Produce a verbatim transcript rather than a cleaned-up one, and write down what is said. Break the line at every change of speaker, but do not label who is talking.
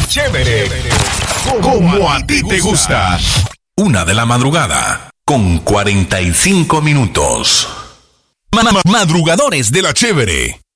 Chévere. Como a ti te gusta. Una de la madrugada con cuarenta y cinco minutos. Madrugadores de la Chévere.